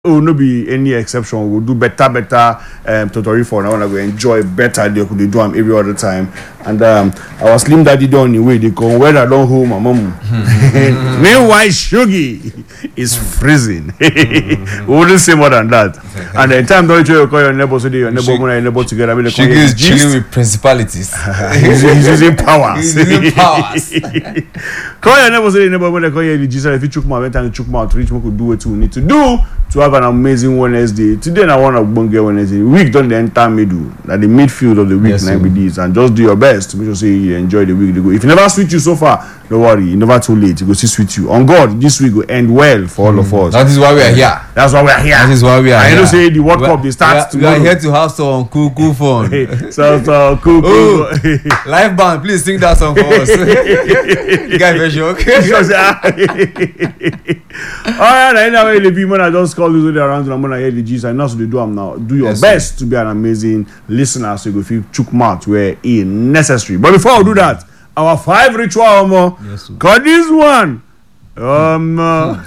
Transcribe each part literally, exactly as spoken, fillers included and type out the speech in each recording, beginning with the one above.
will not be any exception. We'll do better, better um, tutorial for now. And we enjoy better. They could do them every other time. And um, our slim daddy done the way they come. When I don't hold my mom. Meanwhile, Shuggy is freezing. We wouldn't say more than that. And the time don't you call your neighbor so your neighbor and your neighbor together. Shuggy is chilling with principalities. he's, he's using powers. He's using powers. Call your neighbor so your neighbor when they call you the Jesus. If you choke my vent and choke my reach, we could do what we need to do to have an amazing Wednesday. Today I want to bung Wednesday. Week don't the entire middle, like the midfield of the week, yes, nine this, and just do your best to make sure say you enjoy the week. To go. If you never switch you so far, don't worry, you never too late. You go see switch you. On God, this week will end well for all mm. of us. That is why we are here. That's why we are here. That is why we are I here. don't say the World we Cup they start we are, tomorrow. We are here to have some cool, cool fun. so, so cool, cool. Oh, live band, please sing that song for us. You guys very sure? All right, anyway, the people I just call you around and I'm gonna hear the G's and that's what they do them now. Do your yes, best sir. to be an amazing listener so you go feel chook mouth where it necessary. But before I do that, our five ritual um, yes, got this one. Um uh,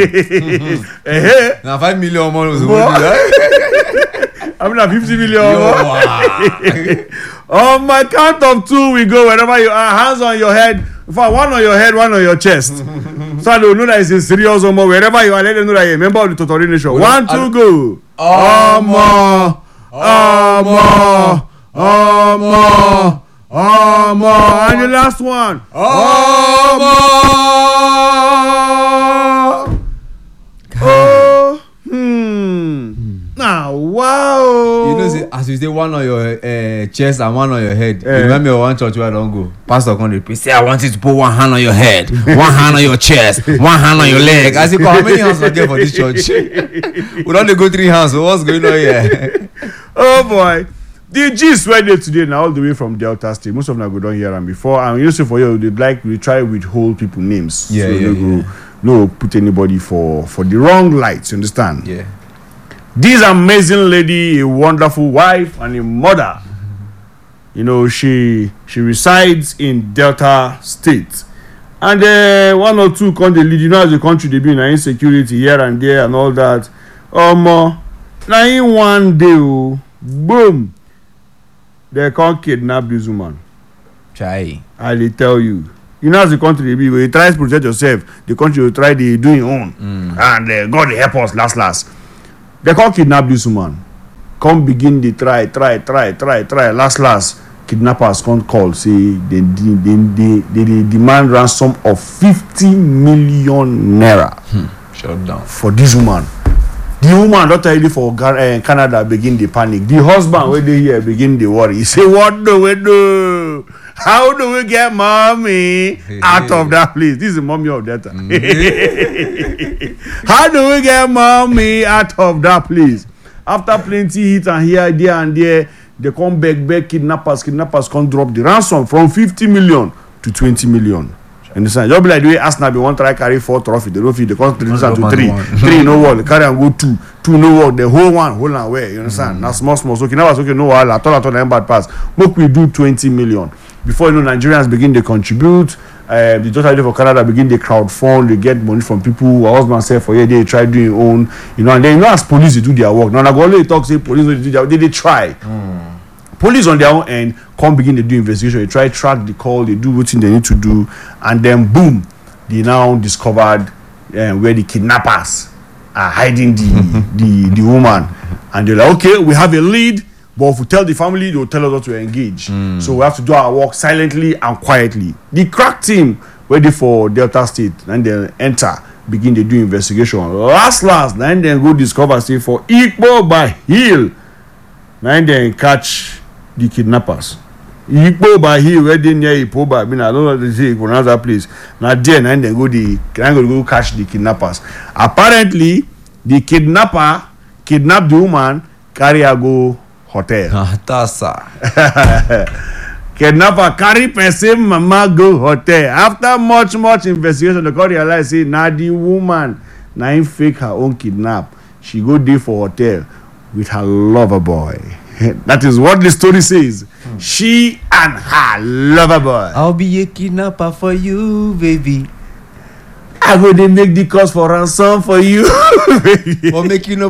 now five million more was I'm not fifty million. On my count of two, we go wherever you are, hands on your head. In fact, one on your head, one on your chest. So they will know that it's a serious homo. Wherever you are, let them know that you're a member of the Totori Nation. Well, one, two, go. Omo, omo, omo, omo. And the last one. Omo. Oh, hmm. Now, wow. You know, see, as you say one on your uh, chest and one on your head, uh, you remember one church where I don't go. Pastor come to say, I want you to put one hand on your head, one hand on your chest, one hand on your leg. I say, how many hands are there for this church? We don't go three hands, so what's going on here? Oh boy. The G's were there today now, all the way from Delta State. Most of them go down here and before. And you say for you, they like we try withhold people names. Yeah, so yeah, they yeah. go, no put anybody for for the wrong lights, you understand? Yeah. This amazing lady, a wonderful wife and a mother. You know, she she resides in Delta State. And uh, one or two country lead, you know, as the country they be in insecurity here and there and all that. Um, uh, now in one day, oh, boom, they can't kidnap this woman. Try. I they tell you. You know, as the country they be, you try to protect yourself. The country will try to do it own. Mm. And uh, God help us last last. They can't kidnap this woman. Come begin the try, try, try, try, try. Last, last, kidnappers can't call. Say they, they, they, they, they demand ransom of fifty million naira. Hmm. Shut down. For this woman. The woman, not only for uh, Canada, begin the panic. The husband, when they hear, begin the worry. He say, what do we do? How do we get mommy out of that place? This is the mommy of that. Mm. How do we get mommy out of that place? After plenty hit and here, there and there, they come back, back, kidnappers, kidnappers can't drop the ransom from fifty million to twenty million. Understand? Just be like the way Arsenal be one try carry four trophy, the trophy they can't reduce to three. Three no wall, carry and go two. Two no wall, the whole one, whole and where, you understand? Mm. Now small, small. So okay, now it's okay, no wall, at all, at all, and bad pass. Make we do twenty million. Before you know, Nigerians begin to contribute. Uh, the total for Canada begin to crowdfund. They get money from people. Our husband said for yeah, they try doing own. You know, and then you know as police they do their work. Now I go only talk say police they do their they, they try. Mm. Police on their own end come begin to do investigation. They try track the call. They do what they need to do, and then boom, they now discovered uh, where the kidnappers are hiding the the the woman, and they're like, okay, we have a lead. But if we tell the family, they will tell us not to engage. Mm. So we have to do our work silently and quietly. The crack team ready for Delta State, and then enter, begin to do investigation. Last, last, and then go discover, say, for Ikpo by Hill, and then catch the kidnappers. Ikpo by Hill, where they near Ikpo by, I mean, I don't know what they say, pronounce that place. Now, then, and then go, the, go, go catch the kidnappers. Apparently, the kidnapper kidnapped the woman, carry her go hotel. Tasa. Kidnapper carry person mama go hotel. After much much investigation, the court realize say na the woman na him fake her own kidnap. She go there for hotel with her lover boy. That is what the story says. Hmm. She and her lover boy. I'll be a kidnapper for you, baby. I go dey make the calls for ransom for you. But make you no